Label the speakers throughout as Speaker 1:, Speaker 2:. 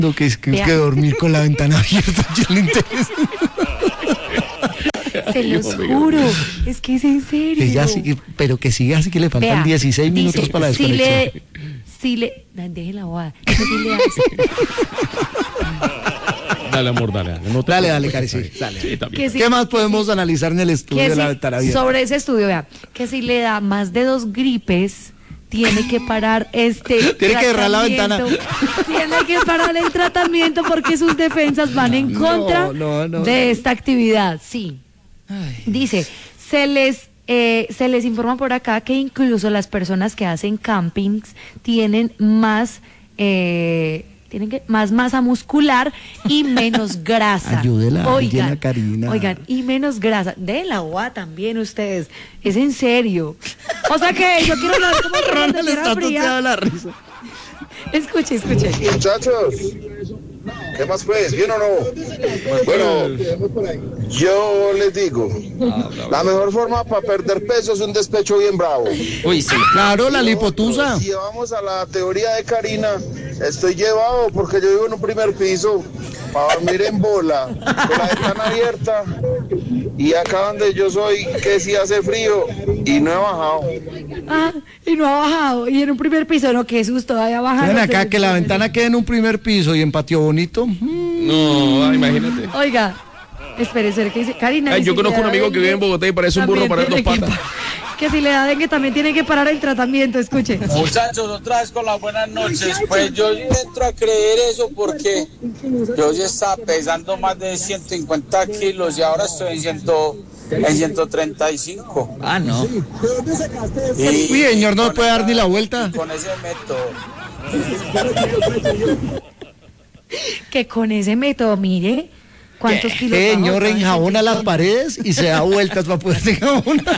Speaker 1: que dormir con la ventana abierta, yo le interesa.
Speaker 2: Se los juro, es que es en serio.
Speaker 1: Ella sigue, pero que siga así, que le faltan 16 minutos para la desconexión.
Speaker 2: Deje la bobada. Eso sí le hace.
Speaker 3: Dale, amor, dale. No
Speaker 1: Dale, Cari, sí, dale.
Speaker 3: Sí,
Speaker 1: ¿Qué más podemos analizar en el estudio de la ventana abierta?
Speaker 2: Sobre ese estudio, vea, que si le da más de 2 gripes, tiene que parar
Speaker 1: Tiene que cerrar la ventana.
Speaker 2: Tiene que parar el tratamiento porque sus defensas van en contra de esta actividad. Sí. Ay. Dice, se les informa por acá que incluso las personas que hacen campings tienen más más masa muscular y menos grasa.
Speaker 1: Ayúdela, oigan, Karina.
Speaker 2: Oigan, y menos grasa. De la UA también ustedes. Es en serio. O sea que yo quiero saber cómo
Speaker 1: Ronald está toteado la risa.
Speaker 2: Escuche.
Speaker 4: Muchachos, ¿qué más pues? ¿Bien o no? Bueno, yo les digo, la mejor forma para perder peso es un despecho bien bravo.
Speaker 1: Uy, sí. Claro, la lipotusa.
Speaker 4: Si vamos a la teoría de Karina, estoy llevado porque yo vivo en un primer piso para dormir en bola, con la ventana abierta, y acá donde yo soy, que sí hace frío, y no he bajado.
Speaker 2: Y no ha bajado, y en un primer piso, no, qué susto, vaya bajando.
Speaker 1: Ven acá, que la ventana quede en un primer piso y en patio bonito.
Speaker 3: No, imagínate.
Speaker 2: Oiga, espérese, que dice Karina.
Speaker 3: Yo conozco un amigo que vive en Bogotá y parece un burro para 2 patas.
Speaker 2: Que si le da dengue también tiene que parar el tratamiento, escuche.
Speaker 5: Muchachos, otra vez con las buenas noches. Pues yo entro a creer eso porque yo ya estaba pesando más de 150 kilos y ahora estoy en 135.
Speaker 6: Ah, no.
Speaker 1: Uy, señor, no puede dar ni la vuelta.
Speaker 5: Con ese método.
Speaker 2: Que con ese método, mire, ¿cuántos kilos?
Speaker 1: Señor, enjabona las paredes y se da vueltas para poderse enjabonar.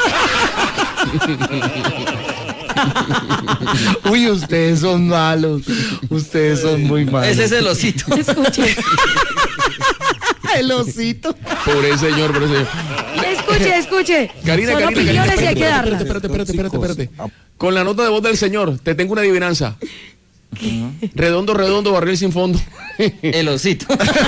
Speaker 1: Uy, ustedes son malos. Ustedes son muy malos.
Speaker 6: Ese es el osito.
Speaker 2: Escuche.
Speaker 1: El osito.
Speaker 3: Por ese señor.
Speaker 2: Escuche.
Speaker 3: Karina,
Speaker 2: opiniones y hay que darlas.
Speaker 3: Espérate. Con la nota de voz del señor, te tengo una adivinanza. Redondo, barril sin fondo.
Speaker 6: El osito.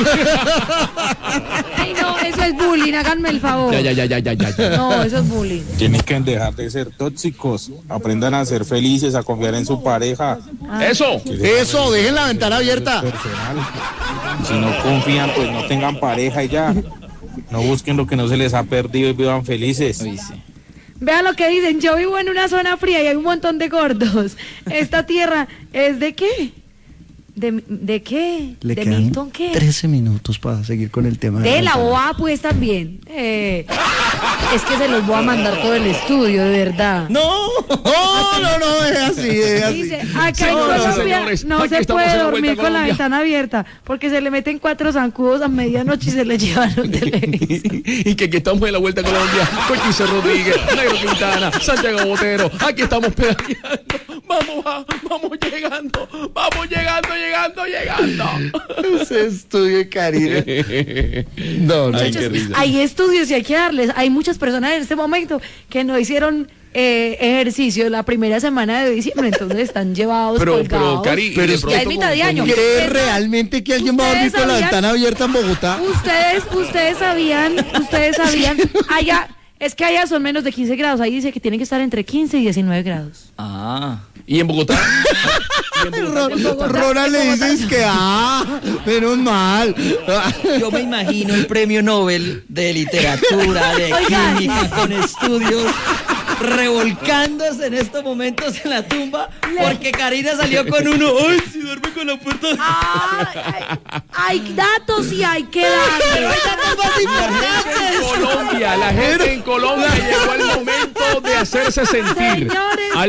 Speaker 2: Ay, no, eso es bullying, háganme el favor.
Speaker 3: Ya.
Speaker 2: No, eso es bullying.
Speaker 7: Tienen que dejar de ser tóxicos, aprendan a ser felices, a confiar en su pareja.
Speaker 3: Eso,
Speaker 1: dejen la ventana abierta.
Speaker 7: Si no confían, pues no tengan pareja y ya. No busquen lo que no se les ha perdido y vivan felices.
Speaker 6: Uy, sí.
Speaker 2: Vea lo que dicen, yo vivo en una zona fría y hay un montón de gordos. ¿Esta tierra es de qué? ¿De qué?
Speaker 1: Le
Speaker 2: ¿De
Speaker 1: quedan
Speaker 2: Milton qué?
Speaker 1: 13 minutos para seguir con el tema.
Speaker 2: De la boa, pues también. Es que se los voy a mandar todo el estudio, de verdad.
Speaker 1: No, es así.
Speaker 2: Dice, acá en Colombia no se puede dormir con la ventana abierta porque se le meten 4 zancudos a medianoche y se le llevan los televisores.
Speaker 3: Y que aquí estamos en la Vuelta a Colombia con Quique Rodríguez, Negro Quintana, Santiago Botero. Aquí estamos pedaleando. Vamos llegando.
Speaker 1: Ese estudio, Karina. No,
Speaker 2: muchachos, hay estudios y hay que darles. Hay muchas personas en este momento que no hicieron ejercicio la primera semana de diciembre, entonces están llevados colgados.
Speaker 3: Pero
Speaker 2: ya es mitad de año.
Speaker 1: ¿Cree realmente que alguien va a dormir con la ventana abierta en Bogotá?
Speaker 2: Ustedes sabían, allá, es que allá son menos de 15 grados, ahí dice que tienen que estar entre 15 y 19 grados.
Speaker 3: ¿Y en Bogotá?
Speaker 1: Ronald le dices que menos mal.
Speaker 6: Yo me imagino el premio Nobel de literatura, de química, con estudios revolcándose en estos momentos en la tumba porque Karina salió con uno. ¡Ay, si duerme con la puerta!
Speaker 2: Hay datos y hay que darle.
Speaker 6: Hay datos más importantes.
Speaker 3: La gente en Colombia llegó el momento de hacerse sentir.
Speaker 2: Señores,
Speaker 3: al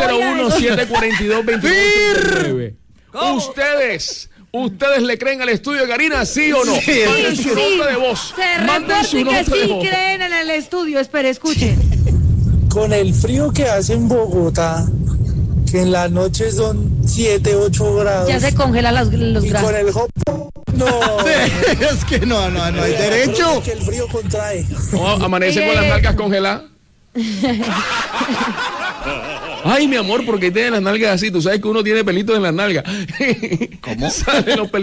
Speaker 3: 301-742-2239. ¿Ustedes le creen al estudio de Karina, sí o no? Manden su nota de voz.
Speaker 2: Se reporte que sí creen en el estudio. Espere, escuche.
Speaker 8: Con el frío que hace en Bogotá, que en la noche son 7, 8 grados.
Speaker 2: Ya se congelan los grados.
Speaker 8: Con el no.
Speaker 1: Es que no hay derecho.
Speaker 8: Que el frío contrae.
Speaker 3: Amanece con las nalgas congeladas. Ay, mi amor, porque tiene las nalgas así. Tú sabes que uno tiene pelitos en las nalgas.
Speaker 6: ¿Cómo?
Speaker 3: Salen los pelitos.